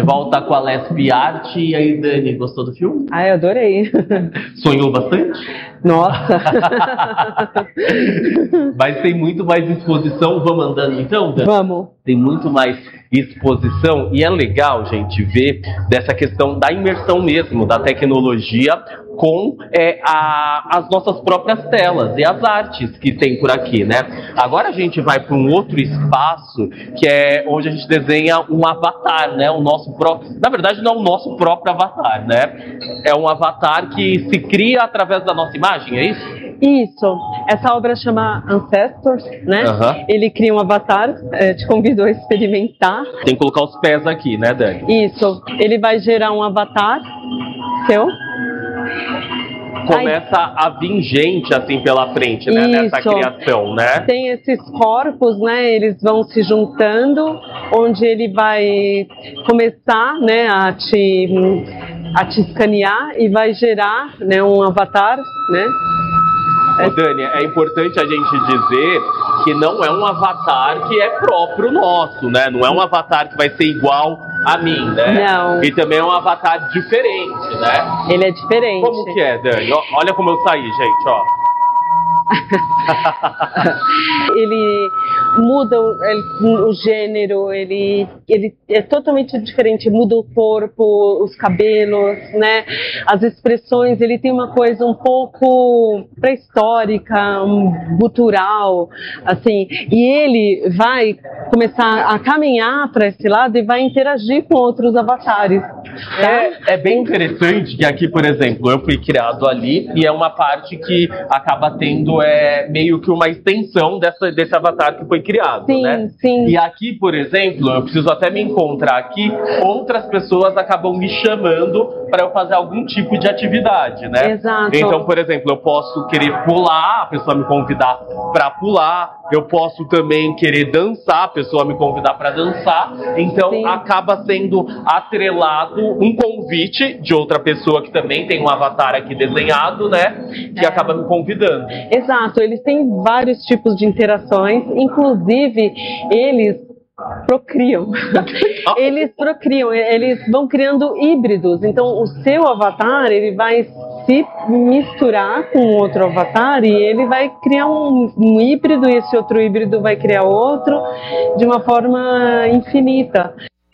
volta com a Lesp Art. E aí, Dani, gostou do filme? Ai, adorei. Sonhou bastante? Nossa. Mas tem muito mais exposição. Vamos andando então, Dani? Vamos. Tem muito mais exposição e é legal, gente, ver dessa questão da imersão mesmo, da tecnologia com as nossas próprias telas e as artes que tem por aqui, né? Agora a gente vai para um outro espaço que é onde a gente desenha um avatar, né? O nosso próprio, na verdade não é o nosso próprio avatar, né? É um avatar que se cria através da nossa imagem, é isso? Isso. Essa obra chama Ancestors, né? Ele cria um avatar, te convido a experimentar. Tem que colocar os pés aqui, né, Dani? Isso. Ele vai gerar um avatar seu. Começa a vir gente assim pela frente, né? Nessa criação, né? Tem esses corpos, né? Eles vão se juntando, onde ele vai começar, né, a te escanear e vai gerar, né, um avatar, né? Dani, é importante a gente dizer que não é um avatar que é próprio nosso, né? Não é um avatar que vai ser igual a mim, né? Não. E também é um avatar diferente, né? Ele é diferente. Como que é, Dani? Olha como eu saí, gente, ó. Ele muda o gênero, ele é totalmente diferente, muda o corpo, os cabelos, né? As expressões, ele tem uma coisa um pouco pré-histórica, gutural, assim, e ele vai começar a caminhar para esse lado e vai interagir com outros avatares. Tá? É bem interessante que aqui, por exemplo, eu fui criado ali e é uma parte que acaba tendo meio que uma extensão desse avatar que foi criado, sim, né? Sim. E aqui, por exemplo, eu preciso até me encontrar aqui, outras pessoas acabam me chamando para eu fazer algum tipo de atividade, né? Exato. Então, por exemplo, eu posso querer pular, a pessoa me convidar para pular, eu posso também querer dançar, a pessoa me convidar para dançar, então sim, acaba sendo atrelado um convite de outra pessoa que também tem um avatar aqui desenhado, né? Que acaba me convidando. Exato, eles têm vários tipos de interações, inclusive eles procriam. Eles procriam, eles vão criando híbridos. Então o seu avatar, ele vai se misturar com outro avatar e ele vai criar um híbrido e esse outro híbrido vai criar outro de uma forma infinita.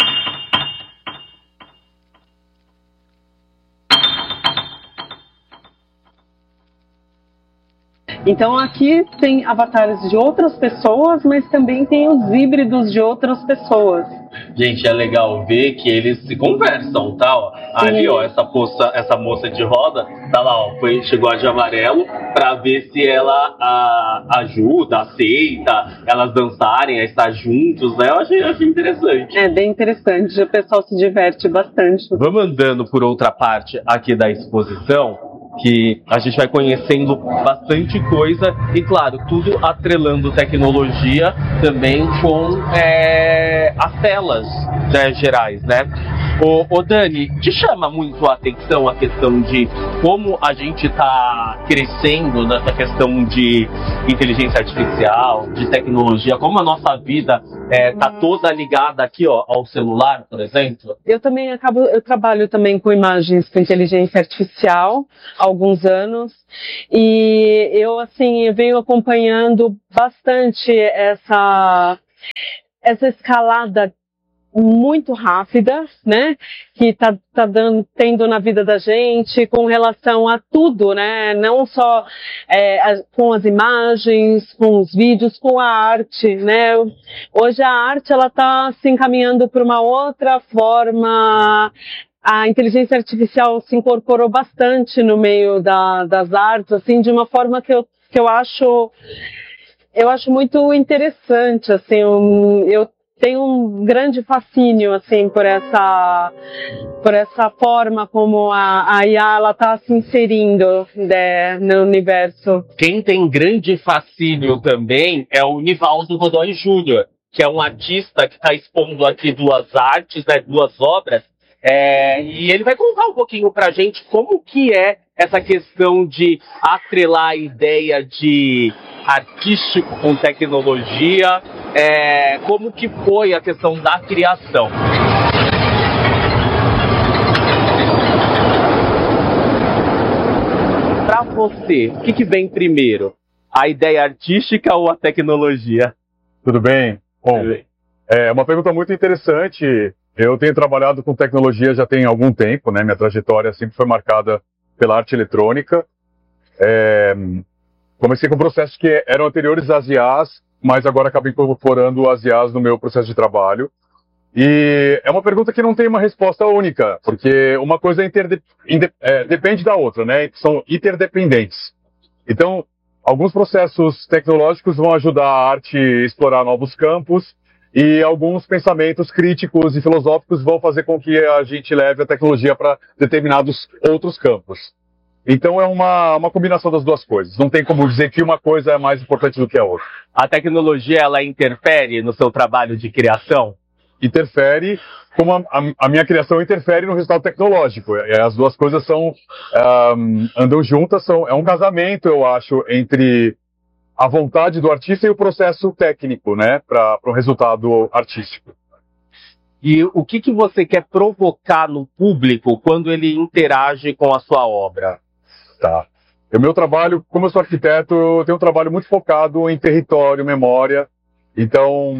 Então aqui tem avatares de outras pessoas, mas também tem os híbridos de outras pessoas. Gente, é legal ver que eles se conversam, tá? Ó. Ali, ó, essa moça de roda, tá lá, ó, chegou a de amarelo pra ver se ela ajuda, aceita, elas dançarem, a estar juntos, né? Eu achei interessante. É bem interessante, o pessoal se diverte bastante. Vamos andando por outra parte aqui da exposição, que a gente vai conhecendo bastante coisa e, claro, tudo atrelando tecnologia também com as telas, né, gerais, né? Ô Dani, te chama muito a atenção a questão de como a gente está crescendo nessa questão de inteligência artificial, de tecnologia, como a nossa vida está toda ligada aqui, ó, ao celular, por exemplo? Eu trabalho também com imagens com inteligência artificial há alguns anos e eu venho acompanhando bastante essa escalada muito rápida, né, que tá tendo na vida da gente com relação a tudo, né, não só com as imagens, com os vídeos, com a arte, né. Hoje a arte ela tá se encaminhando para uma outra forma. A inteligência artificial se incorporou bastante no meio das artes, assim, de uma forma que eu acho muito interessante, assim, eu tenho um grande fascínio, assim, por essa forma como a IA ela está se inserindo, né, no universo. Quem tem grande fascínio também é o Nivaldo Godoy Júnior, que é um artista que está expondo aqui duas artes, né, duas obras, e ele vai contar um pouquinho pra gente como que é essa questão de atrelar a ideia de artístico com tecnologia, como que foi a questão da criação. Para você, o que vem primeiro? A ideia artística ou a tecnologia? Tudo bem? Bom, é uma pergunta muito interessante. Eu tenho trabalhado com tecnologia já tem algum tempo, né? Minha trajetória sempre foi marcada pela arte eletrônica. Comecei com processos que eram anteriores às IAs, mas agora acabei incorporando as IAs no meu processo de trabalho. E é uma pergunta que não tem uma resposta única, porque uma coisa depende da outra, né? São interdependentes. Então, alguns processos tecnológicos vão ajudar a arte a explorar novos campos e alguns pensamentos críticos e filosóficos vão fazer com que a gente leve a tecnologia para determinados outros campos. Então é uma combinação das duas coisas. Não tem como dizer que uma coisa é mais importante do que a outra. A tecnologia, ela interfere no seu trabalho de criação? Interfere, como a minha criação interfere no resultado tecnológico. As duas coisas andam juntas, é um casamento, eu acho, entre a vontade do artista e o processo técnico, né, para o resultado artístico. E o que você quer provocar no público quando ele interage com a sua obra? Tá. O meu trabalho, como eu sou arquiteto, eu tenho um trabalho muito focado em território, memória. Então,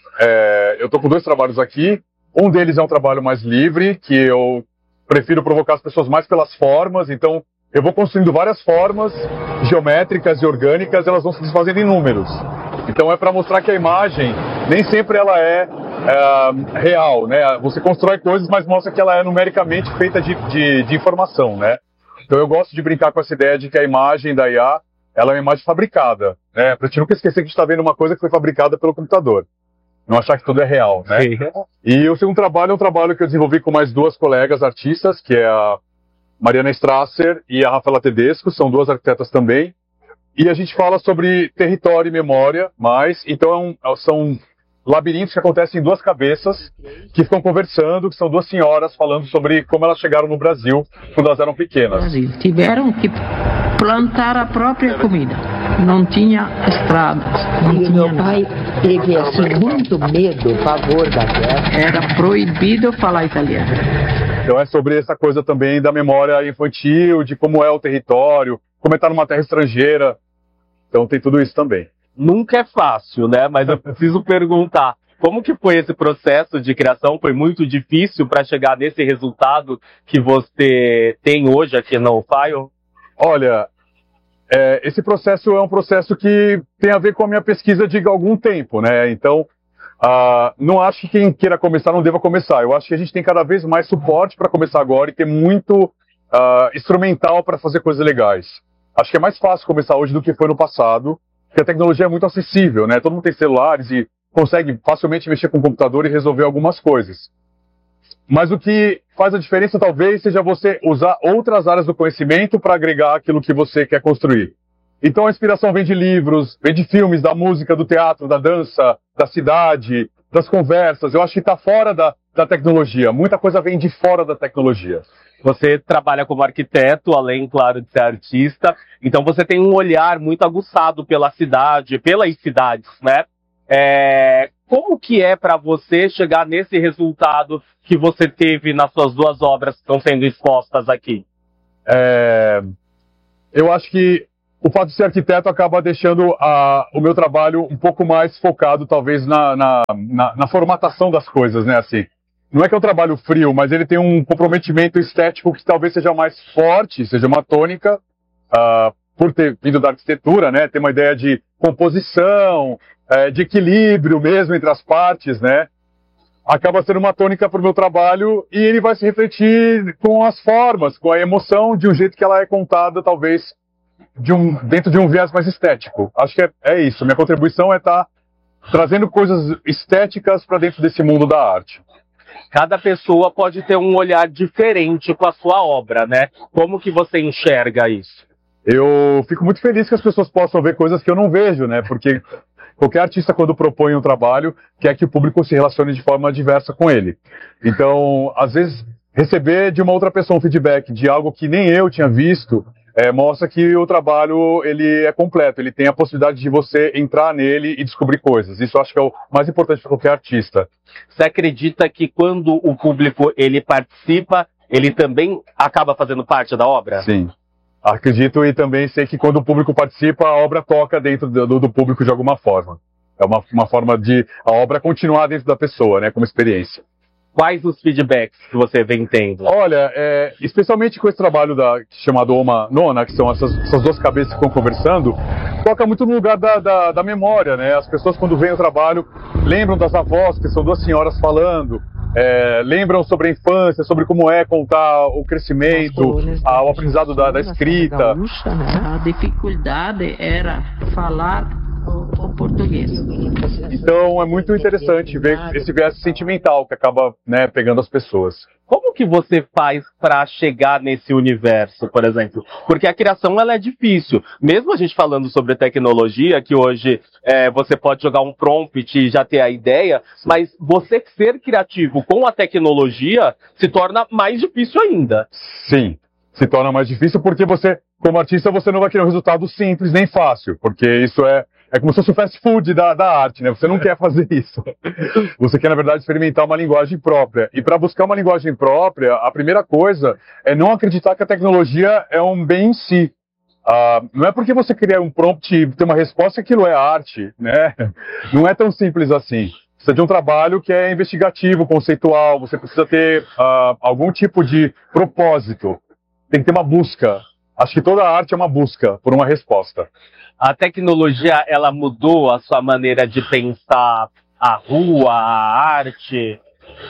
eu estou com 2 trabalhos aqui. Um deles é um trabalho mais livre, que eu prefiro provocar as pessoas mais pelas formas. Então, eu vou construindo várias formas geométricas e orgânicas, elas vão se desfazendo em números. Então, é para mostrar que a imagem nem sempre ela é real, né? Você constrói coisas, mas mostra que ela é numericamente feita de informação, né? Então, eu gosto de brincar com essa ideia de que a imagem da IA ela é uma imagem fabricada, né? Pra gente nunca esquecer que a gente está vendo uma coisa que foi fabricada pelo computador. Não achar que tudo é real, né? Sim. E o segundo trabalho é um trabalho que eu desenvolvi com mais 2 colegas artistas, que é a Mariana Strasser e a Rafaela Tedesco, são 2 arquitetas também. E a gente fala sobre território e memória, então são labirintos que acontecem em 2 cabeças, que ficam conversando, que são 2 senhoras falando sobre como elas chegaram no Brasil quando elas eram pequenas. Tiveram que plantar a própria comida. Não tinha estradas. E meu pai teve assim muito medo, pavor da guerra. Era proibido falar italiano. Então é sobre essa coisa também da memória infantil, de como é o território, como é estar numa terra estrangeira. Então tem tudo isso também. Nunca é fácil, né? Mas eu preciso perguntar. Como que foi esse processo de criação? Foi muito difícil para chegar nesse resultado que você tem hoje aqui no File? Olha, esse processo é um processo que tem a ver com a minha pesquisa de algum tempo, né? Então, não acho que quem queira começar não deva começar. Eu acho que a gente tem cada vez mais suporte para começar agora e ter muito instrumental para fazer coisas legais. Acho que é mais fácil começar hoje do que foi no passado, porque a tecnologia é muito acessível, né? Todo mundo tem celulares e consegue facilmente mexer com o computador e resolver algumas coisas. Mas o que faz a diferença talvez seja você usar outras áreas do conhecimento para agregar aquilo que você quer construir. Então a inspiração vem de livros, vem de filmes, da música, do teatro, da dança, da cidade, das conversas. Eu acho que está fora da tecnologia. Muita coisa vem de fora da tecnologia. Você trabalha como arquiteto, além, claro, de ser artista. Então você tem um olhar muito aguçado pela cidade, pelas cidades, né? Como que é para você chegar nesse resultado que você teve nas suas 2 obras que estão sendo expostas aqui? Eu acho que o fato de ser arquiteto acaba deixando o meu trabalho um pouco mais focado, talvez, na formatação das coisas, né? Assim, não é que é um trabalho frio, mas ele tem um comprometimento estético que talvez seja mais forte, seja uma tônica, por ter vindo da arquitetura, né? Tem uma ideia de composição, de equilíbrio mesmo entre as partes, né? Acaba sendo uma tônica para o meu trabalho e ele vai se refletir com as formas, com a emoção, de um jeito que ela é contada, talvez, dentro de um viés mais estético. Acho que é isso. Minha contribuição é estar trazendo coisas estéticas para dentro desse mundo da arte. Cada pessoa pode ter um olhar diferente com a sua obra, né? Como que você enxerga isso? Eu fico muito feliz que as pessoas possam ver coisas que eu não vejo, né? Porque qualquer artista, quando propõe um trabalho, quer que o público se relacione de forma diversa com ele. Então, às vezes, receber de uma outra pessoa um feedback de algo que nem eu tinha visto, mostra que o trabalho ele é completo, ele tem a possibilidade de você entrar nele e descobrir coisas. Isso eu acho que é o mais importante para qualquer artista. Você acredita que quando o público ele participa, ele também acaba fazendo parte da obra? Sim. Acredito e também sei que quando o público participa, a obra toca dentro do público de alguma forma. É uma forma de a obra continuar dentro da pessoa, né, como experiência. Quais os feedbacks que você vem tendo? Olha, especialmente com esse trabalho chamado Oma Nona, que são essas duas cabeças que estão conversando, toca muito no lugar da memória, né? As pessoas quando veem o trabalho lembram das avós, que são duas senhoras falando, lembram sobre a infância, sobre como é contar o crescimento, o aprendizado da escrita. A dificuldade era falar o português. Então é muito interessante ver esse viés sentimental que acaba, né, pegando as pessoas. Como que você faz para chegar nesse universo, por exemplo? Porque a criação ela é difícil. Mesmo a gente falando sobre tecnologia, que hoje você pode jogar um prompt e já ter a ideia, mas você ser criativo com a tecnologia se torna mais difícil ainda. Sim, se torna mais difícil porque você, como artista, você não vai querer um resultado simples nem fácil, porque isso é como se fosse o fast food da arte, né? Você não quer fazer isso. Você quer, na verdade, experimentar uma linguagem própria. E para buscar uma linguagem própria, a primeira coisa é não acreditar que a tecnologia é um bem em si. Não é porque você cria um prompt e tem uma resposta que aquilo é arte, né? Não é tão simples assim. Precisa de um trabalho que é investigativo, conceitual, você precisa ter algum tipo de propósito. Tem que ter uma busca. Acho que toda arte é uma busca por uma resposta. A tecnologia, ela mudou a sua maneira de pensar a rua, a arte?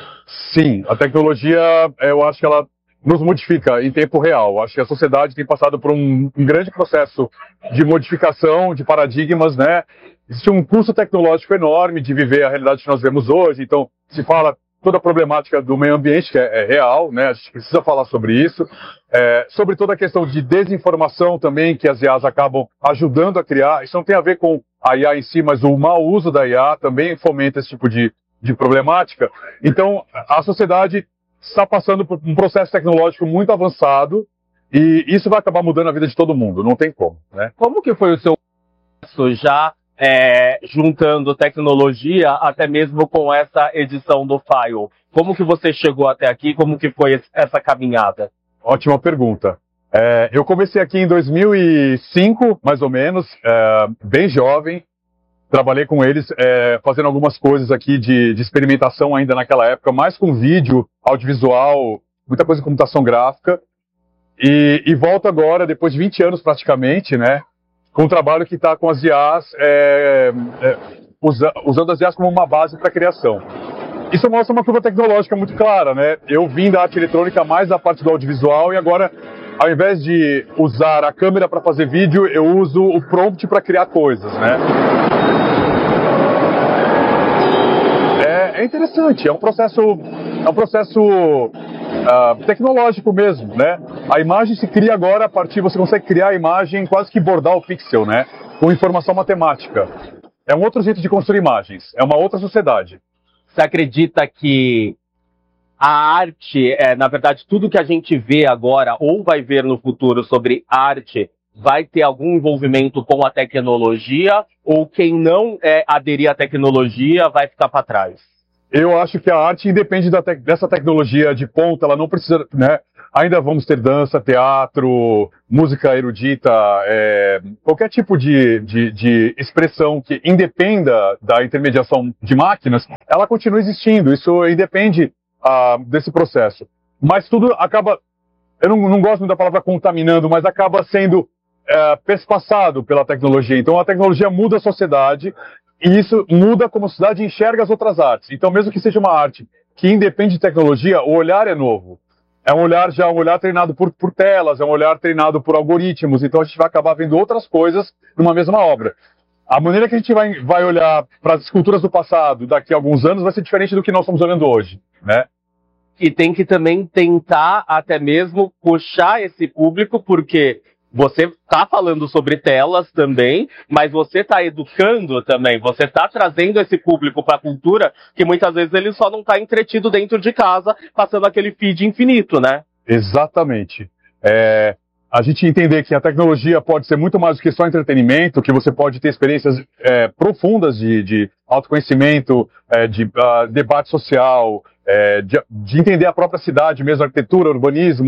Sim, a tecnologia, eu acho que ela nos modifica em tempo real. Acho que a sociedade tem passado por um grande processo de modificação, de paradigmas, né? Existe um custo tecnológico enorme de viver a realidade que nós vemos hoje, então se fala toda a problemática do meio ambiente, que é real, né? A gente precisa falar sobre isso. Sobre toda a questão de desinformação também, que as IAs acabam ajudando a criar. Isso não tem a ver com a IA em si, mas o mau uso da IA também fomenta esse tipo de problemática. Então, a sociedade está passando por um processo tecnológico muito avançado e isso vai acabar mudando a vida de todo mundo, não tem como, né? Como que foi o seu processo já juntando tecnologia até mesmo com essa edição do File? Como que você chegou até aqui? Como que foi essa caminhada? Ótima pergunta. Eu comecei aqui em 2005, mais ou menos, bem jovem. Trabalhei com eles fazendo algumas coisas aqui de experimentação ainda naquela época, mais com vídeo, audiovisual, muita coisa de computação gráfica. E volto agora, depois de 20 anos praticamente, né? Com um trabalho que está com as IAs, usando as IAs como uma base para a criação. Isso mostra uma curva tecnológica muito clara, né? Eu vim da arte eletrônica mais da parte do audiovisual e agora, ao invés de usar a câmera para fazer vídeo, eu uso o prompt para criar coisas, né? É interessante, é um processo tecnológico mesmo, né? A imagem se cria agora a partir, você consegue criar a imagem quase que bordar o pixel, né? Com informação matemática. É um outro jeito de construir imagens, é uma outra sociedade. Você acredita que a arte, na verdade, tudo que a gente vê agora ou vai ver no futuro sobre arte, vai ter algum envolvimento com a tecnologia ou quem não aderir à tecnologia vai ficar para trás? Eu acho que a arte independe dessa tecnologia de ponta, ela não precisa, né? Ainda vamos ter dança, teatro, música erudita, qualquer tipo de expressão que independa da intermediação de máquinas, ela continua existindo, isso independe desse processo. Mas tudo acaba, eu não gosto muito da palavra contaminando, mas acaba sendo perspassado pela tecnologia. Então a tecnologia muda a sociedade, e isso muda como a sociedade enxerga as outras artes. Então, mesmo que seja uma arte que independe de tecnologia, o olhar é novo. É um olhar treinado por telas, é um olhar treinado por algoritmos. Então, a gente vai acabar vendo outras coisas numa mesma obra. A maneira que a gente vai olhar para as esculturas do passado daqui a alguns anos vai ser diferente do que nós estamos olhando hoje, né? E tem que também tentar até mesmo puxar esse público, porque você está falando sobre telas também, mas você está educando também, você está trazendo esse público para a cultura, que muitas vezes ele só não está entretido dentro de casa, passando aquele feed infinito, né? Exatamente. A gente entender que a tecnologia pode ser muito mais do que só entretenimento, que você pode ter experiências profundas de autoconhecimento, de debate social, de entender a própria cidade mesmo, arquitetura, urbanismo,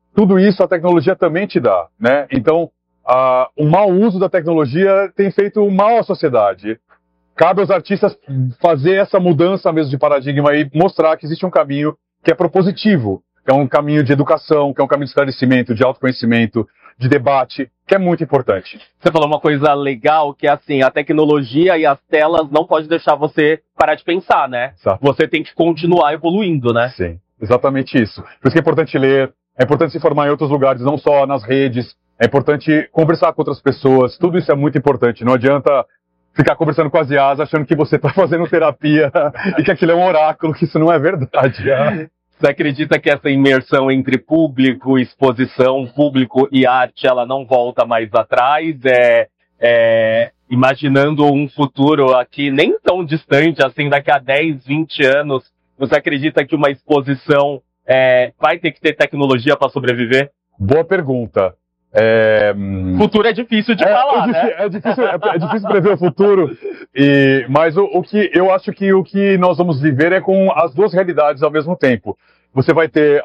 tudo isso a tecnologia também te dá, né? Então, o mau uso da tecnologia tem feito mal à sociedade. Cabe aos artistas fazer essa mudança mesmo de paradigma e mostrar que existe um caminho que é propositivo, que é um caminho de educação, que é um caminho de esclarecimento, de autoconhecimento, de debate, que é muito importante. Você falou uma coisa legal, que é assim, a tecnologia e as telas não pode deixar você parar de pensar, né? Exato. Você tem que continuar evoluindo, né? Sim, exatamente isso. Por isso que é importante ler, é importante se informar em outros lugares, não só nas redes, é importante conversar com outras pessoas, tudo isso é muito importante. Não adianta ficar conversando com as IAs achando que você está fazendo terapia e que aquilo é um oráculo, que isso não é verdade. Você acredita que essa imersão entre público, exposição, público e arte, ela não volta mais atrás? Imaginando um futuro aqui nem tão distante, assim, daqui a 10, 20 anos, você acredita que uma exposição vai ter que ter tecnologia para sobreviver? Boa pergunta. O futuro é difícil de falar, né? É difícil prever o futuro, mas o que eu acho que o que nós vamos viver é com as duas realidades ao mesmo tempo. Você vai ter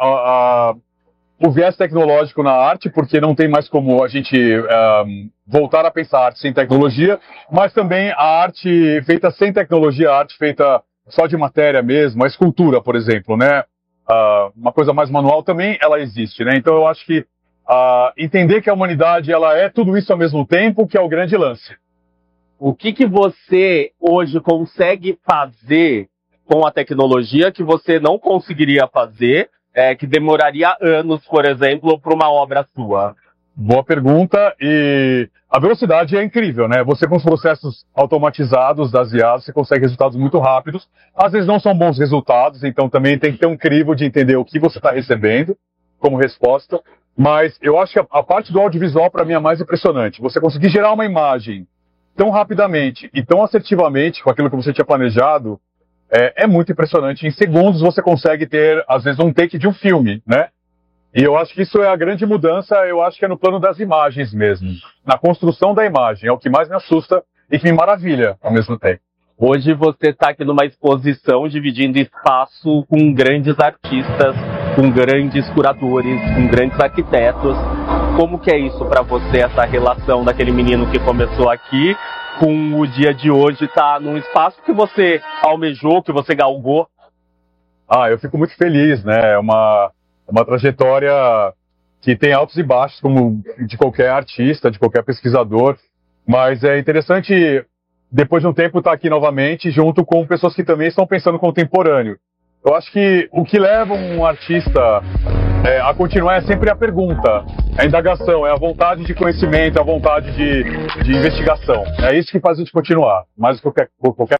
o viés tecnológico na arte, porque não tem mais como a gente voltar a pensar arte sem tecnologia, mas também a arte feita sem tecnologia, a arte feita só de matéria mesmo, a escultura, por exemplo, né? Uma coisa mais manual também, ela existe, né? Então eu acho que entender que a humanidade ela é tudo isso ao mesmo tempo, que é o grande lance. O que você hoje consegue fazer com a tecnologia que você não conseguiria fazer, que demoraria anos, por exemplo, para uma obra sua? Boa pergunta, e a velocidade é incrível, né? Você com os processos automatizados das IAs, você consegue resultados muito rápidos. Às vezes não são bons resultados, então também tem que ter um crivo de entender o que você está recebendo como resposta. Mas eu acho que a parte do audiovisual, para mim, é mais impressionante. Você conseguir gerar uma imagem tão rapidamente e tão assertivamente com aquilo que você tinha planejado, é muito impressionante. Em segundos você consegue ter, às vezes, um take de um filme, né? E eu acho que isso é a grande mudança, eu acho que é no plano das imagens mesmo. Na construção da imagem, é o que mais me assusta e que me maravilha ao mesmo tempo. Hoje você está aqui numa exposição dividindo espaço com grandes artistas, com grandes curadores, com grandes arquitetos. Como que é isso para você, essa relação daquele menino que começou aqui com o dia de hoje, tá num espaço que você almejou, que você galgou? Eu fico muito feliz, né? É uma trajetória que tem altos e baixos, como de qualquer artista, de qualquer pesquisador, mas é interessante, depois de um tempo, estar aqui novamente, junto com pessoas que também estão pensando contemporâneo. Eu acho que o que leva um artista a continuar é sempre a pergunta, a indagação, é a vontade de conhecimento, a vontade de investigação. É isso que faz a gente continuar, mais do que qualquer...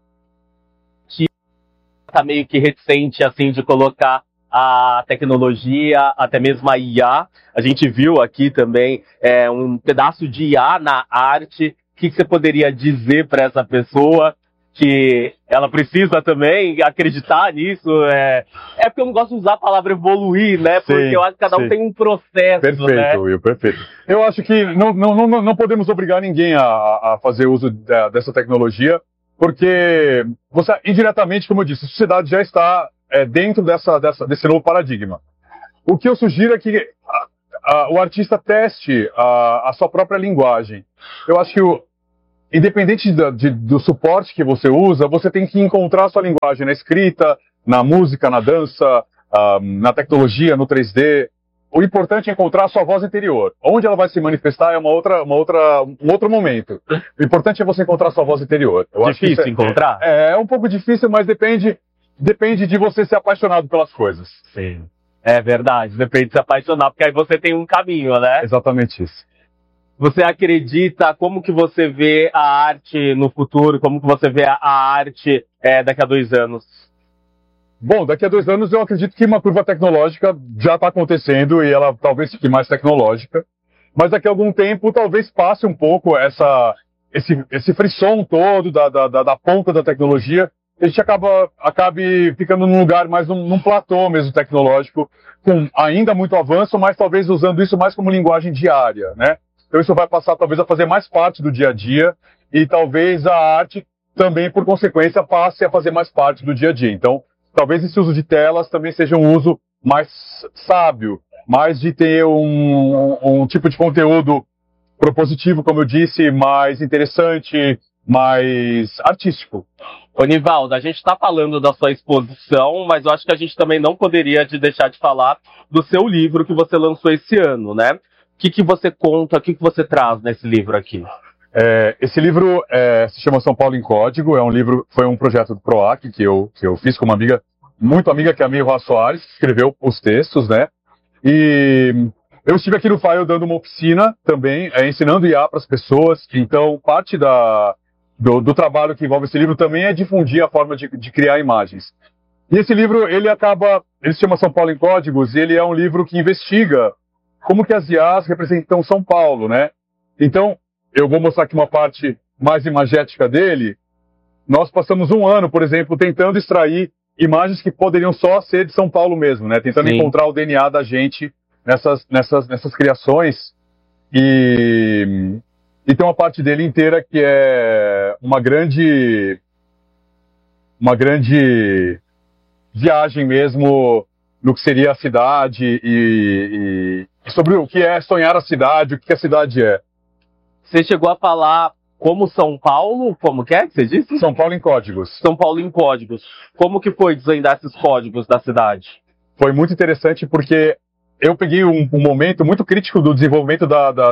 Está meio que reticente, assim, de colocar a tecnologia, até mesmo a IA. A gente viu aqui também um pedaço de IA na arte. O que você poderia dizer para essa pessoa que ela precisa também acreditar nisso? Porque eu não gosto de usar a palavra evoluir, né? Porque eu acho que cada um tem um processo, perfeito, né? Will, perfeito. Eu acho que não podemos obrigar ninguém a fazer uso dessa tecnologia, porque você, indiretamente, como eu disse, a sociedade já está dentro desse novo paradigma. O que eu sugiro é que o artista teste a sua própria linguagem. Eu acho que, independente do suporte que você usa, você tem que encontrar a sua linguagem na escrita, na música, na dança, na tecnologia, no 3D. O importante é encontrar a sua voz interior. Onde ela vai se manifestar é um outro momento. O importante é você encontrar a sua voz interior. Difícil encontrar? É um pouco difícil, mas depende de você ser apaixonado pelas coisas. Sim. É verdade, depende de se apaixonar, porque aí você tem um caminho, né? Exatamente isso. Você acredita, como que você vê a arte no futuro? Como que você vê a arte daqui a 2 anos? Bom, daqui a 2 anos eu acredito que uma curva tecnológica já está acontecendo e ela talvez fique mais tecnológica. Mas daqui a algum tempo talvez passe um pouco esse frisson todo da ponta da tecnologia. A gente acabe ficando num lugar mais num platô mesmo tecnológico, com ainda muito avanço, mas talvez usando isso mais como linguagem diária, né? Então isso vai passar talvez a fazer mais parte do dia a dia e talvez a arte também, por consequência, passe a fazer mais parte do dia a dia. Então, talvez esse uso de telas também seja um uso mais sábio, mas de ter um tipo de conteúdo propositivo, como eu disse, mais interessante, mais artístico. Ô, Nivaldo, a gente está falando da sua exposição, mas eu acho que a gente também não poderia deixar de falar do seu livro que você lançou esse ano, né? O que você conta, o que você traz nesse livro aqui? Esse livro se chama São Paulo em Código, foi um projeto do PROAC que eu fiz com uma amiga, muito amiga, que é a Mirra Soares, que escreveu os textos, né? E eu estive aqui no FAIO dando uma oficina também, ensinando IA para as pessoas, então parte do trabalho que envolve esse livro também é difundir a forma de criar imagens. E esse livro, ele se chama São Paulo em Códigos, e ele é um livro que investiga como que as IAs representam São Paulo, né? Então, eu vou mostrar aqui uma parte mais imagética dele. Nós passamos um ano, por exemplo, tentando extrair imagens que poderiam só ser de São Paulo mesmo, né? Tentando encontrar o DNA da gente nessas criações. E tem uma parte dele inteira que é uma grande viagem mesmo no que seria a cidade e sobre o que é sonhar a cidade, o que a cidade é. Você chegou a falar como São Paulo, como que você disse? São Paulo em Códigos. São Paulo em Códigos. Como que foi desvendar esses códigos da cidade? Foi muito interessante porque eu peguei um momento muito crítico do desenvolvimento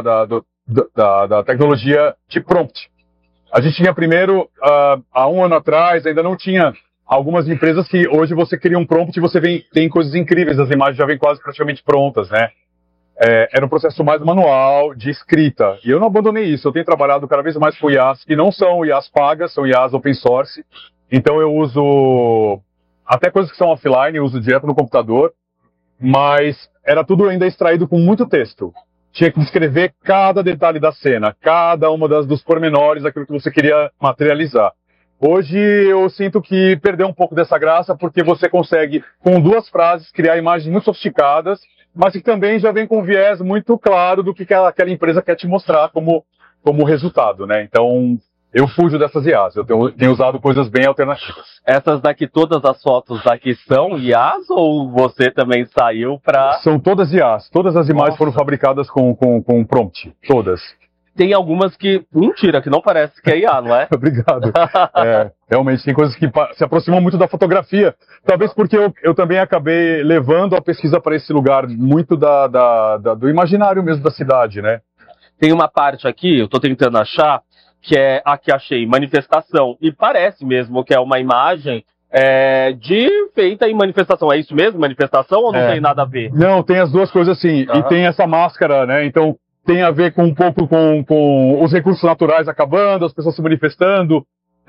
da tecnologia de prompt. A gente tinha primeiro, há um ano atrás, ainda não tinha algumas empresas que hoje você cria um prompt e você tem coisas incríveis, as imagens já vêm quase praticamente prontas, né? Era um processo mais manual, de escrita. E eu não abandonei isso, eu tenho trabalhado cada vez mais com IAs, que não são IAs pagas, são IAs open source. Então eu uso até coisas que são offline, eu uso direto no computador, mas era tudo ainda extraído com muito texto. Tinha que descrever cada detalhe da cena, cada uma dos pormenores daquilo que você queria materializar. Hoje eu sinto que perdeu um pouco dessa graça, porque você consegue, com 2 frases, criar imagens muito sofisticadas, mas que também já vem com um viés muito claro do que aquela empresa quer te mostrar como resultado, né? Então, eu fujo dessas IAs, eu tenho usado coisas bem alternativas. Essas daqui, todas as fotos daqui são IAs ou você também saiu para... São todas IAs, todas as imagens foram fabricadas com prompt, todas. Tem algumas que, mentira, que não parece que é IA, não é? Obrigado. Realmente, tem coisas que se aproximam muito da fotografia. Talvez porque eu também acabei levando a pesquisa para esse lugar muito do imaginário mesmo da cidade, né? Tem uma parte aqui, eu estou tentando achar, que é a que achei, manifestação. E parece mesmo que é uma imagem feita em manifestação. É isso mesmo, manifestação, ou não tem nada a ver? Não, tem as duas coisas assim. E tem essa máscara, né? Então... tem a ver com um pouco com os recursos naturais acabando, as pessoas se manifestando.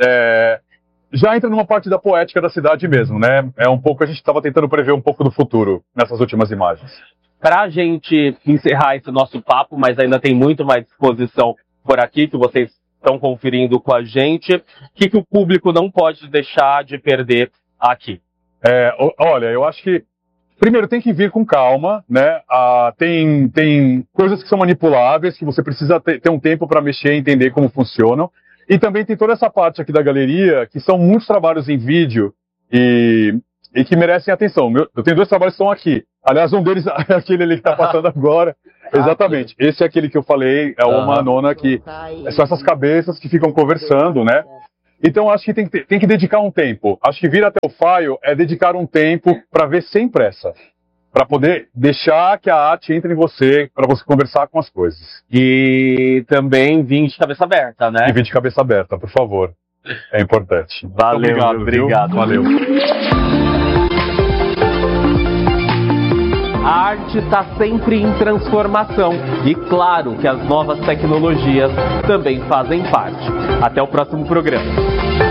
Já entra numa parte da poética da cidade mesmo, né? É um pouco, a gente estava tentando prever um pouco do futuro nessas últimas imagens. Para a gente encerrar esse nosso papo, mas ainda tem muito mais exposição por aqui, que vocês estão conferindo com a gente, o que o público não pode deixar de perder aqui? Olha, eu acho que primeiro, tem que vir com calma, né? Tem coisas que são manipuláveis, que você precisa ter um tempo para mexer e entender como funcionam. E também tem toda essa parte aqui da galeria, que são muitos trabalhos em vídeo e que merecem atenção. Eu tenho 2 trabalhos que estão aqui. Aliás, um deles é aquele ali que está passando agora. Exatamente. Esse é aquele que eu falei, é uma nona que... são essas cabeças que ficam conversando, né? Então, acho que tem que dedicar um tempo. Acho que vir até o FAIO é dedicar um tempo para ver sem pressa. Para poder deixar que a arte entre em você, para você conversar com as coisas. E também vir de cabeça aberta, né? E vir de cabeça aberta, por favor. É importante. Valeu, obrigado. Valeu. A arte está sempre em transformação. E claro que as novas tecnologias também fazem parte. Até o próximo programa.